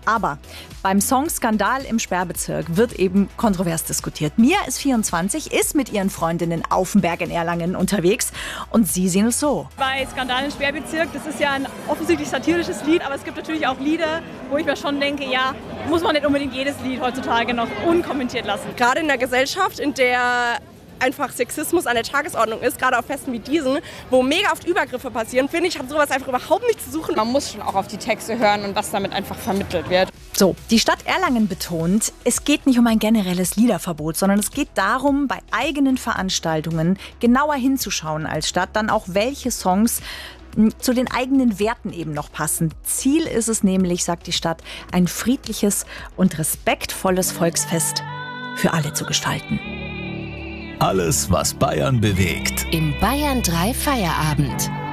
Aber beim Song Skandal im Sperrbezirk wird eben kontrovers diskutiert. Mia ist 24, ist mit ihren Freundinnen auf dem Berg in Erlangen unterwegs und sie sehen es so. Bei Skandal im Sperrbezirk, das ist ja ein offensichtlich satirisches Lied, aber es gibt natürlich auch Lieder, wo ich mir schon denke, ja, muss man nicht unbedingt jedes Lied heutzutage noch unkommentiert lassen. Gerade in der Gesellschaft, in der einfach Sexismus an der Tagesordnung ist, gerade auf Festen wie diesen, wo mega oft Übergriffe passieren, finde ich, hat sowas einfach überhaupt nichts zu suchen. Man muss schon auch auf die Texte hören und was damit einfach vermittelt wird. So, die Stadt Erlangen betont, es geht nicht um ein generelles Liederverbot, sondern es geht darum, bei eigenen Veranstaltungen genauer hinzuschauen als Stadt, dann auch welche Songs zu den eigenen Werten eben noch passen. Ziel ist es nämlich, sagt die Stadt, ein friedliches und respektvolles Volksfest für alle zu gestalten. Alles, was Bayern bewegt. Im Bayern 3 Feierabend.